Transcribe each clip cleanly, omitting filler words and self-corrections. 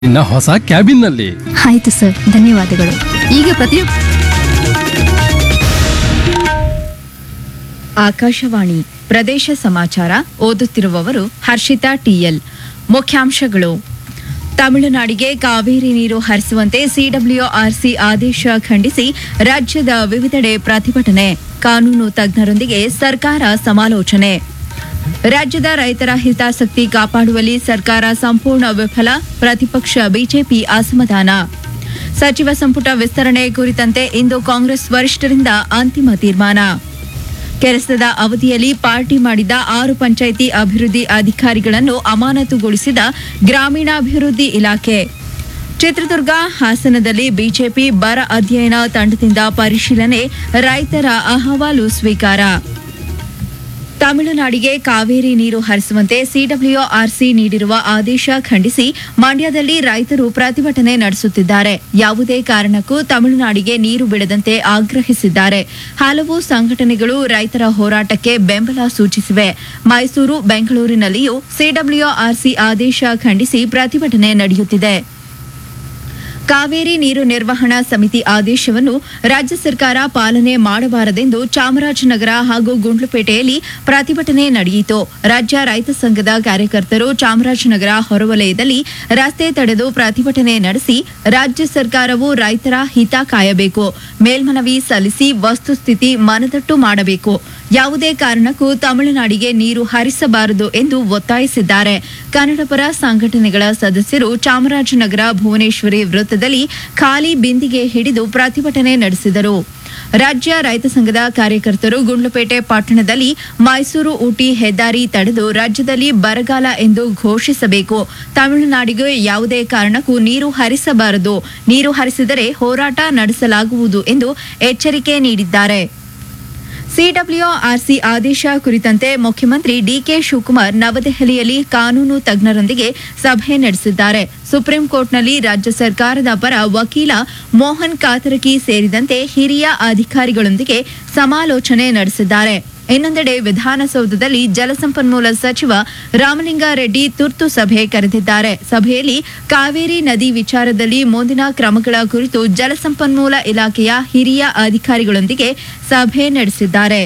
ಇನ್ನ ಹೊಸ ಕ್ಯಾಬಿನ್ ನಲ್ಲಿ. ಆಯ್ತು ಸರ್, ಧನ್ಯವಾದಗಳು. ಈಗ ಆಕಾಶವಾಣಿ ಪ್ರದೇಶ ಸಮಾಚಾರ ಓದುತ್ತಿರುವವರು ಹರ್ಷಿತಾ ಟಿಎಲ್. ಮುಖ್ಯಾಂಶಗಳು: ತಮಿಳುನಾಡಿಗೆ ಕಾವೇರಿ ನೀರು ಹರಿಸುವಂತೆ ಸಿಡಬ್ಲ್ಯೂಆರ್ಸಿ ಆದೇಶ ಖಂಡಿಸಿ ರಾಜ್ಯದ ವಿವಿಧೆಡೆ ಪ್ರತಿಭಟನೆ, ಕಾನೂನು ತಜ್ಞರೊಂದಿಗೆ ಸರ್ಕಾರ ಸಮಾಲೋಚನೆ. ರಾಜ್ಯದ ರೈತರ ಹಿತಾಸಕ್ತಿ ಕಾಪಾಡುವಲ್ಲಿ ಸರ್ಕಾರ ಸಂಪೂರ್ಣ ವಿಫಲ, ಪ್ರತಿಪಕ್ಷ ಬಿಜೆಪಿ ಅಸಮಾಧಾನ. ಸಚಿವ ಸಂಪುಟ ವಿಸ್ತರಣೆ ಕುರಿತಂತೆ ಇಂದು ಕಾಂಗ್ರೆಸ್ ವರಿಷ್ಠರಿಂದ ಅಂತಿಮ ತೀರ್ಮಾನ. ಕೆಲಸದ ಅವಧಿಯಲ್ಲಿ ಪಾರ್ಟಿ ಮಾಡಿದ 6 ಪಂಚಾಯಿತಿ ಅಭಿವೃದ್ಧಿ ಅಧಿಕಾರಿಗಳನ್ನು ಅಮಾನತುಗೊಳಿಸಿದ ಗ್ರಾಮೀಣಾಭಿವೃದ್ಧಿ ಇಲಾಖೆ. ಚಿತ್ರದುರ್ಗ, ಹಾಸನದಲ್ಲಿ ಬಿಜೆಪಿ ಬರ ಅಧ್ಯಯನ ತಂಡದಿಂದ ಪರಿಶೀಲನೆ, ರೈತರ ಅಹವಾಲು ಸ್ವೀಕಾರ. ತಮಿಳುನಾಡಿಗೆ ಕಾವೇರಿ ನೀರು ಹರಿಸುವಂತೆ ಸಿಡಬ್ಲ್ಯೂಆರ್ಸಿ ನೀಡಿರುವ ಆದೇಶ ಖಂಡಿಸಿ ಮಂಡ್ಯದಲ್ಲಿ ರೈತರು ಪ್ರತಿಭಟನೆ ನಡೆಸುತ್ತಿದ್ದಾರೆ. ಯಾವುದೇ ಕಾರಣಕ್ಕೂ ತಮಿಳುನಾಡಿಗೆ ನೀರು ಬಿಡದಂತೆ ಆಗ್ರಹಿಸಿದ್ದಾರೆ. ಹಲವು ಸಂಘಟನೆಗಳು ರೈತರ ಹೋರಾಟಕ್ಕೆ ಬೆಂಬಲ ಸೂಚಿಸಿವೆ. ಮೈಸೂರು, ಬೆಂಗಳೂರಿನಲ್ಲಿಯೂ ಸಿಡಬ್ಲ್ಯೂಆರ್ಸಿ ಆದೇಶ ಖಂಡಿಸಿ ಪ್ರತಿಭಟನೆ ನಡೆಯುತ್ತಿದೆ. ಕಾವೇರಿ ನೀರು ನಿರ್ವಹಣಾ ಸಮಿತಿ ಆದೇಶವನ್ನು ರಾಜ್ಯ ಸರ್ಕಾರ ಪಾಲನೆ ಮಾಡಬಾರದೆಂದು ಚಾಮರಾಜನಗರ ಹಾಗೂ ಗುಂಡ್ಲುಪೇಟೆಯಲ್ಲಿ ಪ್ರತಿಭಟನೆ ನಡೆಯಿತು. ರಾಜ್ಯ ರೈತ ಸಂಘದ ಕಾರ್ಯಕರ್ತರು ಚಾಮರಾಜನಗರ ಹೊರವಲಯದಲ್ಲಿ ರಸ್ತೆ ತಡೆದು ಪ್ರತಿಭಟನೆ ನಡೆಸಿ, ರಾಜ್ಯ ಸರ್ಕಾರವು ರೈತರ ಹಿತ ಕಾಯಬೇಕು, ಮೇಲ್ಮನವಿ ಸಲ್ಲಿಸಿ ವಸ್ತುಸ್ಥಿತಿ ಮನದಟ್ಟು ಮಾಡಬೇಕು, ಯಾವುದೇ ಕಾರಣಕ್ಕೂ ತಮಿಳುನಾಡಿಗೆ ನೀರು ಹರಿಸಬಾರದು ಎಂದು ಒತ್ತಾಯಿಸಿದ್ದಾರೆ. ಕನ್ನಡಪರ ಸಂಘಟನೆಗಳ ಸದಸ್ಯರು ಚಾಮರಾಜನಗರ ಭುವನೇಶ್ವರಿ ವೃತ್ತದಲ್ಲಿ ಖಾಲಿ ಬಿಂದಿಗೆ ಹಿಡಿದು ಪ್ರತಿಭಟನೆ ನಡೆಸಿದರು. ರಾಜ್ಯ ರೈತ ಸಂಘದ ಕಾರ್ಯಕರ್ತರು ಗುಂಡ್ಲುಪೇಟೆ ಪಟ್ಟಣದಲ್ಲಿ ಮೈಸೂರು ಊಟಿ ಹೆದ್ದಾರಿ ತಡೆದು ರಾಜ್ಯದಲ್ಲಿ ಬರಗಾಲ ಎಂದು ಘೋಷಿಸಬೇಕು, ತಮಿಳುನಾಡಿಗೆ ಯಾವುದೇ ಕಾರಣಕ್ಕೂ ನೀರು ಹರಿಸಬಾರದು, ನೀರು ಹರಿಸಿದರೆ ಹೋರಾಟ ನಡೆಸಲಾಗುವುದು ಎಂದು ಎಚ್ಚರಿಕೆ ನೀಡಿದ್ದಾರೆ. ಸಿಡಬ್ಲ್ಯೂಆರ್ಸಿ ಆದೇಶ ಕುರಿತಂತೆ ಮುಖ್ಯಮಂತ್ರಿ ಡಿಕೆ ಶಿವಕುಮಾರ್ ನವದೆಹಲಿಯಲ್ಲಿ ಕಾನೂನು ತಜ್ಞರೊಂದಿಗೆ ಸಭೆ ನಡೆಸಿದ್ದಾರೆ. ಸುಪ್ರೀಂ ಕೋರ್ಟ್ನಲ್ಲಿ ರಾಜ್ಯ ಸರ್ಕಾರದ ಪರ ವಕೀಲ ಮೋಹನ್ ಕಾತರಕಿ ಸೇರಿದಂತೆ ಹಿರಿಯ ಅಧಿಕಾರಿಗಳೊಂದಿಗೆ ಸಮಾಲೋಚನೆ ನಡೆಸಿದ್ದಾರೆ. ಇನ್ನೊಂದೆಡೆ ವಿಧಾನಸೌಧದಲ್ಲಿ ಜಲಸಂಪನ್ಮೂಲ ಸಚಿವ ರಾಮಲಿಂಗಾರೆಡ್ಡಿ ತುರ್ತು ಸಭೆ ಕರೆದಿದ್ದಾರೆ. ಸಭೆಯಲ್ಲಿ ಕಾವೇರಿ ನದಿ ವಿಚಾರದಲ್ಲಿ ಮುಂದಿನ ಕ್ರಮಗಳ ಕುರಿತು ಜಲಸಂಪನ್ಮೂಲ ಇಲಾಖೆಯ ಹಿರಿಯ ಅಧಿಕಾರಿಗಳೊಂದಿಗೆ ಸಭೆ ನಡೆಸಿದ್ದಾರೆ.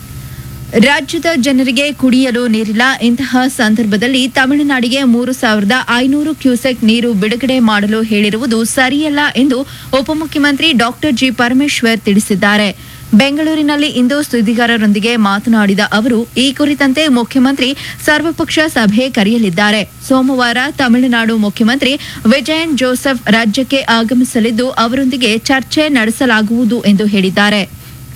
ರಾಜ್ಯದ ಜನರಿಗೆ ಕುಡಿಯಲು ನೀರಿಲ್ಲ. ಇಂತಹ ಸಂದರ್ಭದಲ್ಲಿ ತಮಿಳುನಾಡಿಗೆ 3,500 ಕ್ಯೂಸೆಕ್ ನೀರು ಬಿಡುಗಡೆ ಮಾಡಲು ಹೇಳಿರುವುದು ಸರಿಯಲ್ಲ ಎಂದು ಉಪಮುಖ್ಯಮಂತ್ರಿ ಡಾಕ್ಟರ್ ಜಿ ಪರಮೇಶ್ವರ್ ತಿಳಿಸಿದ್ದಾರೆ. ಬೆಂಗಳೂರಿನಲ್ಲಿ ಇಂದು ಸುದ್ದಿಗಾರರೊಂದಿಗೆ ಮಾತನಾಡಿದ ಅವರು, ಈ ಕುರಿತಂತೆ ಮುಖ್ಯಮಂತ್ರಿ ಸರ್ವಪಕ್ಷ ಸಭೆ ಕರೆಯಲಿದ್ದಾರೆ. ಸೋಮವಾರ ತಮಿಳುನಾಡು ಮುಖ್ಯಮಂತ್ರಿ ವಿಜಯನ್ ಜೋಸೆಫ್ ರಾಜ್ಯಕ್ಕೆ ಆಗಮಿಸಲಿದ್ದು, ಅವರೊಂದಿಗೆ ಚರ್ಚೆ ನಡೆಸಲಾಗುವುದು ಎಂದು ಹೇಳಿದ್ದಾರೆ.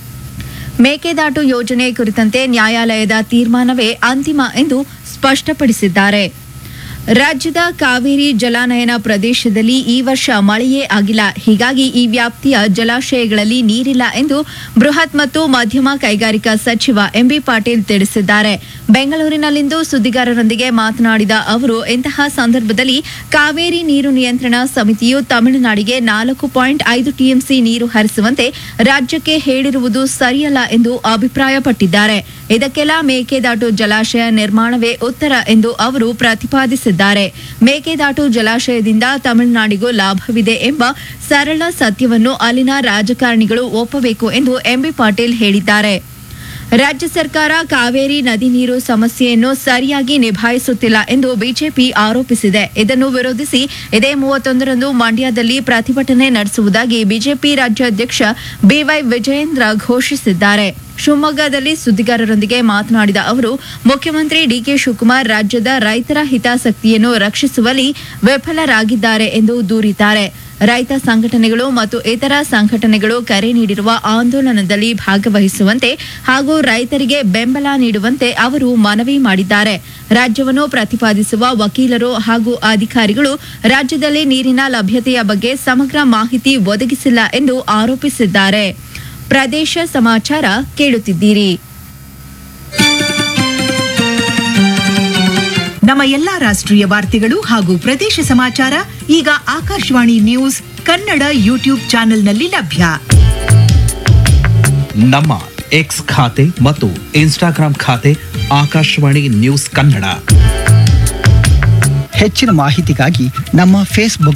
ಮೇಕೆದಾಟು ಯೋಜನೆ ಕುರಿತಂತೆ ನ್ಯಾಯಾಲಯದ ತೀರ್ಮಾನವೇ ಅಂತಿಮ ಎಂದು ಸ್ಪಷ್ಟಪಡಿಸಿದ್ದಾರೆ. ರಾಜ್ಯದ ಕಾವೇರಿ ಜಲಾನಯನ ಪ್ರದೇಶದಲ್ಲಿ ಈ ವರ್ಷ ಮಳೆಯೇ ಆಗಿಲ್ಲ. ಹೀಗಾಗಿ ಈ ವ್ಯಾಪ್ತಿಯ ಜಲಾಶಯಗಳಲ್ಲಿ ನೀರಿಲ್ಲ ಎಂದು ಬೃಹತ್ ಮತ್ತು ಮಧ್ಯಮ ಕೈಗಾರಿಕಾ ಸಚಿವ ಎಂಬಿ ಪಾಟೀಲ್ ತಿಳಿಸಿದ್ದಾರೆ. ಬೆಂಗಳೂರಿನಲ್ಲಿಂದು ಸುದ್ದಿಗಾರರೊಂದಿಗೆ ಮಾತನಾಡಿದ ಅವರು, ಇಂತಹ ಸಂದರ್ಭದಲ್ಲಿ ಕಾವೇರಿ ನೀರು ನಿಯಂತ್ರಣ ಸಮಿತಿಯು ತಮಿಳುನಾಡಿಗೆ 4.5 ಟಿಎಂಸಿ ನೀರು ಹರಿಸುವಂತೆ ರಾಜ್ಯಕ್ಕೆ ಹೇಳಿರುವುದು ಸರಿಯಲ್ಲ ಎಂದು ಅಭಿಪ್ರಾಯಪಟ್ಟಿದ್ದಾರೆ. ಇದಕ್ಕೆಲ್ಲ ಮೇಕೆದಾಟು ಜಲಾಶಯ ನಿರ್ಮಾಣವೇ ಉತ್ತರ ಎಂದು ಅವರು ಪ್ರತಿಪಾದಿಸಿದ್ದಾರೆ. ಮೇಕೆದಾಟು ಜಲಾಶಯದಿಂದ ತಮಿಳುನಾಡಿಗೂ ಲಾಭವಿದೆ ಎಂಬ ಸರಳ ಸತ್ಯವನ್ನು ಅಲ್ಲಿನ ರಾಜಕಾರಣಿಗಳು ಒಪ್ಪಬೇಕು ಎಂದು ಎಂಬಿ ಪಾಟೀಲ್ ಹೇಳಿದ್ದಾರೆ. ರಾಜ್ಯ ಸರ್ಕಾರ ಕಾವೇರಿ ನದಿ ನೀರು ಸಮಸ್ಯೆಯನ್ನು ಸರಿಯಾಗಿ ನಿಭಾಯಿಸುತ್ತಿಲ್ಲ ಎಂದು ಬಿಜೆಪಿ ಆರೋಪಿಸಿದೆ. ಇದನ್ನು ವಿರೋಧಿಸಿ ಇದೇ 31ರಂದು ಮಂಡ್ಯದಲ್ಲಿ ಪ್ರತಿಭಟನೆ ನಡೆಸುವುದಾಗಿ ಬಿಜೆಪಿ ರಾಜ್ಯಾಧ್ಯಕ್ಷ ಬಿವೈ ವಿಜಯೇಂದ್ರ ಘೋಷಿಸಿದ್ದಾರೆ. ಶಿವಮೊಗ್ಗದಲ್ಲಿ ಸುದ್ದಿಗಾರರೊಂದಿಗೆ ಮಾತನಾಡಿದ ಅವರು, ಮುಖ್ಯಮಂತ್ರಿ ಡಿಕೆ ಶಿವಕುಮಾರ್ ರಾಜ್ಯದ ರೈತರ ಹಿತಾಸಕ್ತಿಯನ್ನು ರಕ್ಷಿಸುವಲ್ಲಿ ವಿಫಲರಾಗಿದ್ದಾರೆ ಎಂದು ದೂರಿದ್ದಾರೆ. ರೈತ ಸಂಘಟನೆಗಳು ಮತ್ತು ಇತರ ಸಂಘಟನೆಗಳು ಕರೆ ನೀಡಿರುವ ಆಂದೋಲನದಲ್ಲಿ ಭಾಗವಹಿಸುವಂತೆ ಹಾಗೂ ರೈತರಿಗೆ ಬೆಂಬಲ ನೀಡುವಂತೆ ಅವರು ಮನವಿ ಮಾಡಿದ್ದಾರೆ. ರಾಜ್ಯವನ್ನು ಪ್ರತಿಪಾದಿಸುವ ವಕೀಲರು ಹಾಗೂ ಅಧಿಕಾರಿಗಳು ರಾಜ್ಯದಲ್ಲಿ ನೀರಿನ ಲಭ್ಯತೆಯ ಬಗ್ಗೆ ಸಮಗ್ರ ಮಾಹಿತಿ ಒದಗಿಸಿಲ್ಲ ಎಂದು ಆರೋಪಿಸಿದ್ದಾರೆ. ಪ್ರದೇಶ ಸಮಾಚಾರ ಕೇಳುತ್ತಿದ್ದೀರಿ. ನಮ್ಮ ಎಲ್ಲಾ ರಾಷ್ಟ್ರೀಯ ವಾರ್ತೆಗಳು ಹಾಗೂ ಪ್ರದೇಶ ಸಮಾಚಾರ ಈಗ ಆಕಾಶವಾಣಿ ನ್ಯೂಸ್ ಕನ್ನಡ ಯೂಟ್ಯೂಬ್ ಚಾನೆಲ್ನಲ್ಲಿ ಲಭ್ಯ. ನಮ್ಮ ಎಕ್ಸ್ ಖಾತೆ ಮತ್ತು ಇನ್ಸ್ಟಾಗ್ರಾಂ ಖಾತೆ ಆಕಾಶವಾಣಿ ನ್ಯೂಸ್ ಕನ್ನಡ. ಹೆಚ್ಚಿನ ಮಾಹಿತಿಗಾಗಿ ನಮ್ಮ ಫೇಸ್ಬುಕ್